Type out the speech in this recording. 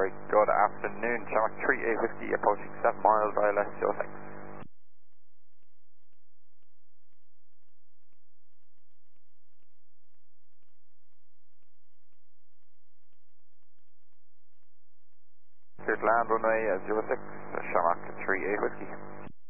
Very good afternoon. Chamac 38 Whiskey approaching 7 miles ILS 06. Clear to land runway 06, Chamac 38 Whiskey.